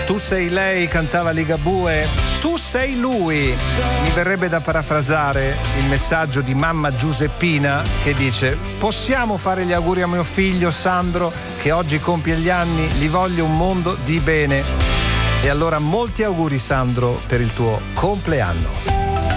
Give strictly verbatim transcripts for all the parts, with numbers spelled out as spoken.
Tu sei lei, cantava Ligabue. Tu sei lui. Mi verrebbe da parafrasare il messaggio di mamma Giuseppina che dice: possiamo fare gli auguri a mio figlio Sandro che oggi compie gli anni, gli voglio un mondo di bene. E allora molti auguri Sandro per il tuo compleanno.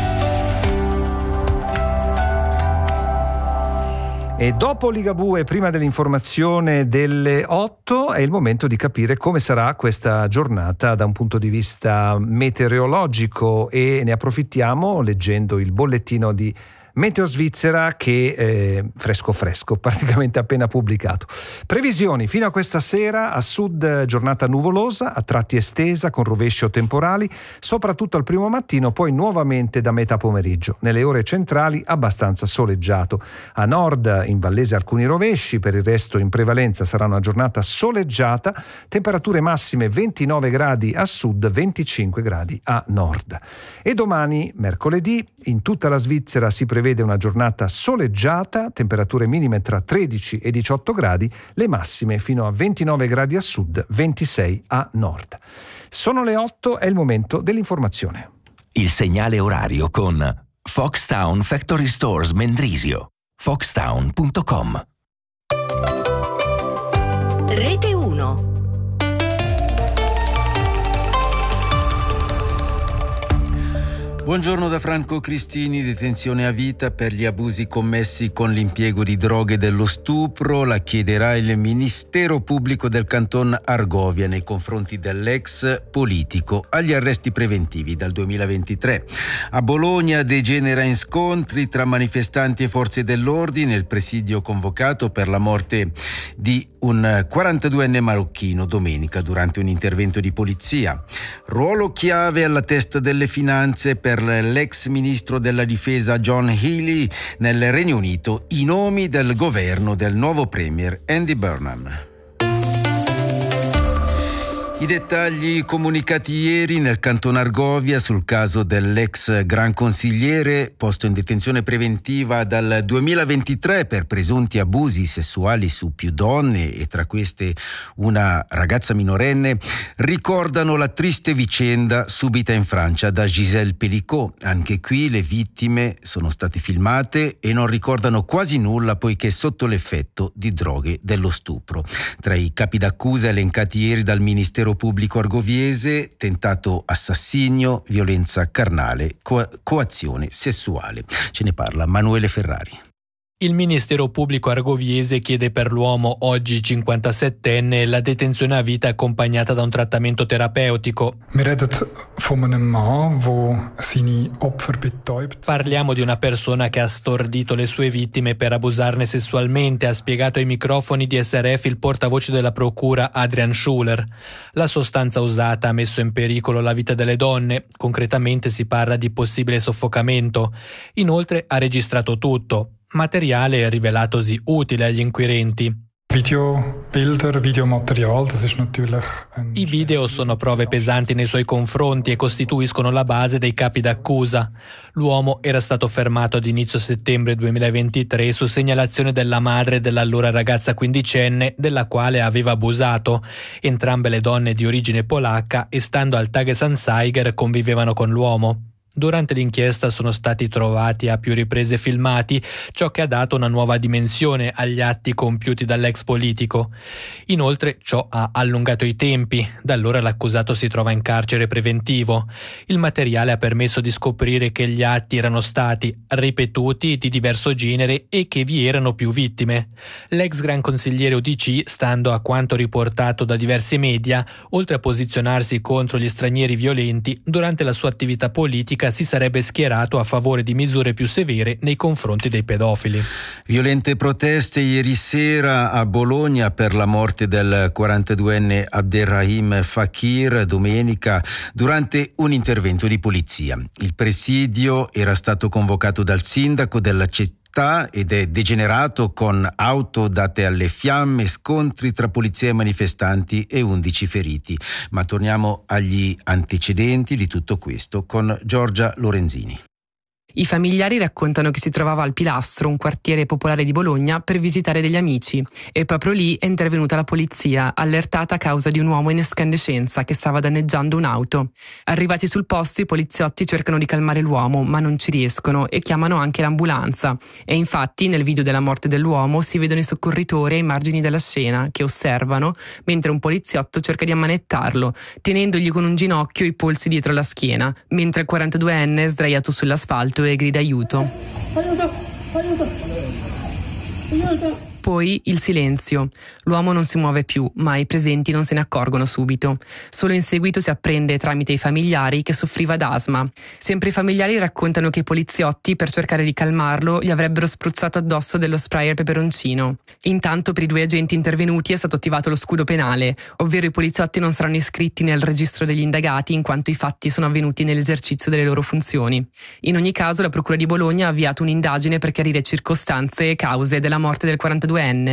E dopo Ligabue, prima dell'informazione delle otto, è il momento di capire come sarà questa giornata da un punto di vista meteorologico e ne approfittiamo leggendo il bollettino di Meteo Svizzera che è fresco fresco, praticamente appena pubblicato. Previsioni: fino a questa sera a sud giornata nuvolosa, a tratti estesa con rovesci o temporali, soprattutto al primo mattino, poi nuovamente da metà pomeriggio. Nelle ore centrali abbastanza soleggiato. A nord in Vallese alcuni rovesci, per il resto in prevalenza sarà una giornata soleggiata, temperature massime ventinove gradi a sud, venticinque gradi a nord. E domani, mercoledì, in tutta la Svizzera si prevede una giornata soleggiata, temperature minime tra tredici e diciotto gradi, le massime fino a ventinove gradi a sud, ventisei a nord. Sono le otto, è il momento dell'informazione. Il segnale orario con Foxtown Factory Stores Mendrisio. foxtown punto com. Rete uno. Buongiorno da Franco Cristini. Detenzione a vita per gli abusi commessi con l'impiego di droghe dello stupro. La chiederà il Ministero Pubblico del Canton Argovia nei confronti dell'ex politico agli arresti preventivi dal duemilaventitré. A Bologna degenera in scontri tra manifestanti e forze dell'ordine, il presidio convocato per la morte di un quarantaduenne marocchino domenica durante un intervento di polizia. Ruolo chiave alla testa delle finanze per l'ex ministro della difesa John Healey nel Regno Unito, i nomi del governo del nuovo premier Andy Burnham. I dettagli comunicati ieri nel Canton Argovia sul caso dell'ex gran consigliere posto in detenzione preventiva dal duemilaventitré per presunti abusi sessuali su più donne e tra queste una ragazza minorenne ricordano la triste vicenda subita in Francia da Gisèle Pelicot. Anche qui le vittime sono state filmate e non ricordano quasi nulla poiché sotto l'effetto di droghe dello stupro. Tra i capi d'accusa elencati ieri dal Ministero Pubblico argoviese, tentato assassinio, violenza carnale, co- coazione sessuale. Ce ne parla Manuele Ferrari. Il Ministero Pubblico argoviese chiede per l'uomo, oggi cinquantasettenne, la detenzione a vita accompagnata da un trattamento terapeutico. Parliamo di una persona che ha stordito le sue vittime per abusarne sessualmente, ha spiegato ai microfoni di S R F il portavoce della procura Adrian Schuler. La sostanza usata ha messo in pericolo la vita delle donne, concretamente si parla di possibile soffocamento. Inoltre ha registrato tutto. Materiale rivelatosi utile agli inquirenti. Video, Bilder, Videomaterial, das ist natürlich ein... I video sono prove pesanti nei suoi confronti e costituiscono la base dei capi d'accusa. L'uomo era stato fermato ad inizio settembre duemilaventitré su segnalazione della madre dell'allora ragazza quindicenne della quale aveva abusato. Entrambe le donne di origine polacca e stando al Tagesanzeiger convivevano con l'uomo. Durante l'inchiesta sono stati trovati a più riprese filmati, ciò che ha dato una nuova dimensione agli atti compiuti dall'ex politico. Inoltre ciò ha allungato i tempi, da allora l'accusato si trova in carcere preventivo. Il materiale ha permesso di scoprire che gli atti erano stati ripetuti di diverso genere e che vi erano più vittime. L'ex gran consigliere U D C, stando a quanto riportato da diversi media, oltre a posizionarsi contro gli stranieri violenti, durante la sua attività politica si sarebbe schierato a favore di misure più severe nei confronti dei pedofili. Violente proteste ieri sera a Bologna per la morte del quarantaduenne Abderrahim Fakir domenica durante un intervento di polizia. Il presidio era stato convocato dal sindaco della città ed è degenerato con auto date alle fiamme, scontri tra polizia e manifestanti e undici feriti. Ma torniamo agli antecedenti di tutto questo con Giorgia Lorenzini. I familiari raccontano che si trovava al Pilastro, un quartiere popolare di Bologna, per visitare degli amici e proprio lì è intervenuta la polizia, allertata a causa di un uomo in escandescenza che stava danneggiando un'auto. Arrivati sul posto, i poliziotti cercano di calmare l'uomo, ma non ci riescono e chiamano anche l'ambulanza. E infatti nel video della morte dell'uomo si vedono i soccorritori ai margini della scena che osservano mentre un poliziotto cerca di ammanettarlo, tenendogli con un ginocchio i polsi dietro la schiena, mentre il quarantaduenne è sdraiato sull'asfalto e grida aiuto. Aiuto! Aiuto! Aiuto! Poi il silenzio. L'uomo non si muove più, ma i presenti non se ne accorgono subito. Solo in seguito si apprende tramite i familiari che soffriva d'asma. Sempre i familiari raccontano che i poliziotti, per cercare di calmarlo, gli avrebbero spruzzato addosso dello spray al peperoncino. Intanto per i due agenti intervenuti è stato attivato lo scudo penale, ovvero i poliziotti non saranno iscritti nel registro degli indagati in quanto i fatti sono avvenuti nell'esercizio delle loro funzioni. In ogni caso la Procura di Bologna ha avviato un'indagine per chiarire circostanze e cause della morte del quarantaduenne.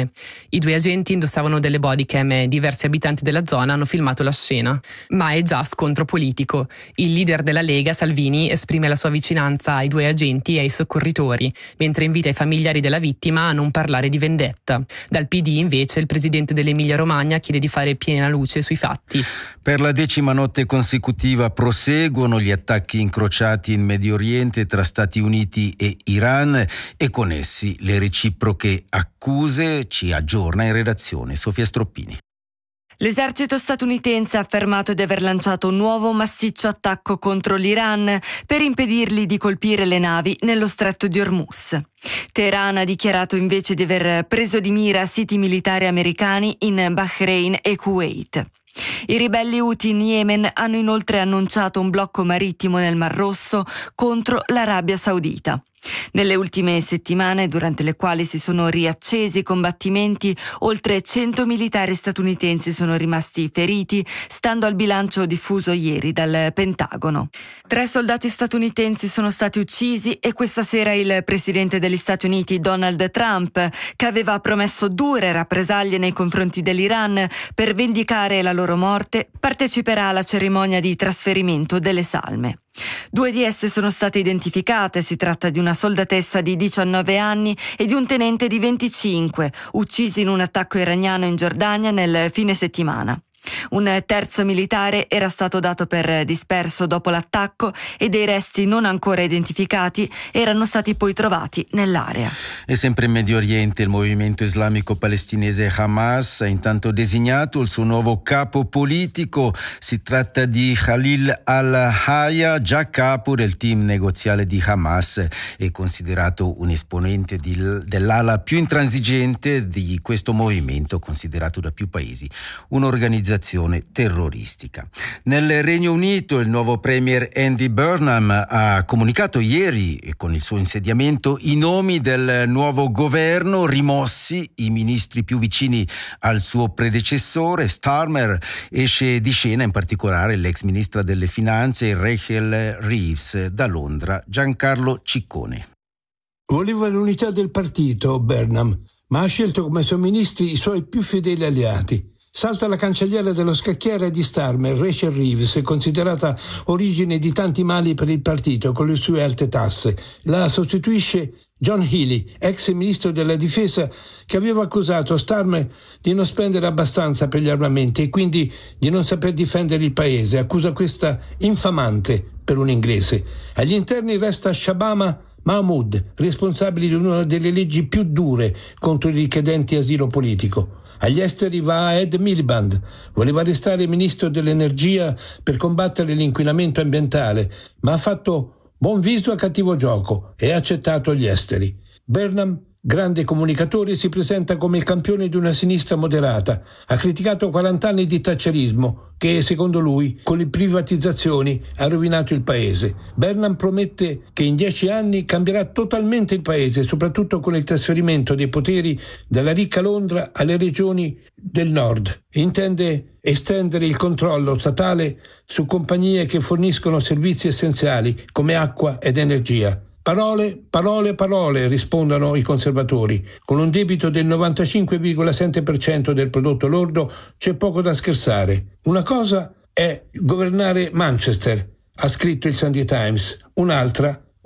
I due agenti indossavano delle bodycam e diversi abitanti della zona hanno filmato la scena. Ma è già scontro politico. Il leader della Lega, Salvini, esprime la sua vicinanza ai due agenti e ai soccorritori, mentre invita i familiari della vittima a non parlare di vendetta. Dal P D invece il presidente dell'Emilia-Romagna chiede di fare piena luce sui fatti. Per la decima notte consecutiva proseguono gli attacchi incrociati in Medio Oriente tra Stati Uniti e Iran e con essi le reciproche accuse. Ci aggiorna in redazione Sofia Stroppini. L'esercito statunitense ha affermato di aver lanciato un nuovo massiccio attacco contro l'Iran per impedirgli di colpire le navi nello stretto di Hormuz. Teheran ha dichiarato invece di aver preso di mira siti militari americani in Bahrain e Kuwait. I ribelli Houthi in Yemen hanno inoltre annunciato un blocco marittimo nel Mar Rosso contro l'Arabia Saudita. Nelle ultime settimane, durante le quali si sono riaccesi i combattimenti, oltre cento militari statunitensi sono rimasti feriti, stando al bilancio diffuso ieri dal Pentagono. Tre soldati statunitensi sono stati uccisi e questa sera il presidente degli Stati Uniti, Donald Trump, che aveva promesso dure rappresaglie nei confronti dell'Iran per vendicare la loro morte, parteciperà alla cerimonia di trasferimento delle salme. Due di esse sono state identificate, si tratta di una soldatessa di diciannove anni e di un tenente di venticinque, uccisi in un attacco iraniano in Giordania nel fine settimana. Un terzo militare era stato dato per disperso dopo l'attacco e dei resti non ancora identificati erano stati poi trovati nell'area. E sempre in Medio Oriente il movimento islamico palestinese Hamas ha intanto designato il suo nuovo capo politico. Si tratta di Khalil al-Hayya, già capo del team negoziale di Hamas e considerato un esponente di, dell'ala più intransigente di questo movimento, considerato da più paesi un'organizzazione terroristica. Nel Regno Unito il nuovo premier Andy Burnham ha comunicato ieri, con il suo insediamento, i nomi del nuovo governo, rimossi i ministri più vicini al suo predecessore. Starmer. Esce di scena in particolare l'ex ministra delle finanze Rachel Reeves. Da Londra Giancarlo Ciccone. Voleva l'unità del partito Burnham, ma ha scelto come suoi ministri i suoi più fedeli alleati. Salta la cancelliera dello scacchiere di Starmer, Rachel Reeves, considerata origine di tanti mali per il partito con le sue alte tasse. La sostituisce John Healey, ex ministro della difesa, che aveva accusato Starmer di non spendere abbastanza per gli armamenti e quindi di non saper difendere il paese. Accusa questa infamante per un inglese. Agli interni resta Shabama Mahmood, responsabile di una delle leggi più dure contro i richiedenti asilo politico. Agli esteri va Ed Miliband, voleva restare ministro dell'energia per combattere l'inquinamento ambientale, ma ha fatto buon viso a cattivo gioco e ha accettato gli esteri. Burnham, grande comunicatore, si presenta come il campione di una sinistra moderata. Ha criticato quaranta anni di thatcherismo che, secondo lui, con le privatizzazioni ha rovinato il paese. Burnham promette che in dieci anni cambierà totalmente il paese, soprattutto con il trasferimento dei poteri dalla ricca Londra alle regioni del nord. Intende estendere il controllo statale su compagnie che forniscono servizi essenziali come acqua ed energia. Parole, parole, parole, rispondono i conservatori. Con un debito del novantacinque virgola sette per cento del prodotto lordo c'è poco da scherzare. Una cosa è governare Manchester, ha scritto il Sunday Times. Un'altra,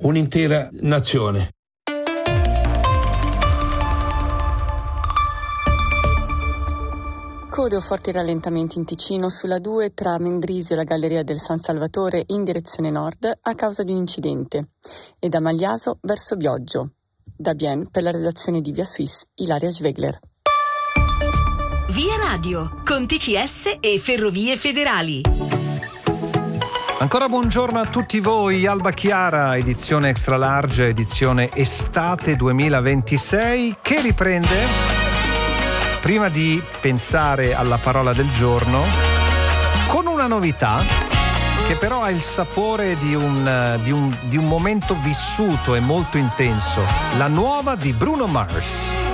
un'intera nazione. Code o forti rallentamenti in Ticino sulla due tra Mendrisio e la Galleria del San Salvatore in direzione nord a causa di un incidente, e da Magliaso verso Bioggio. Da Bien, per la redazione di Via Suisse, Ilaria Schwegler. Via Radio, con T C S e Ferrovie Federali. Ancora buongiorno a tutti voi, Alba Chiara, edizione extra large, edizione estate duemilaventisei, che riprende, prima di pensare alla parola del giorno, con una novità che però ha il sapore di un, di un, di un momento vissuto e molto intenso, la nuova di Bruno Mars.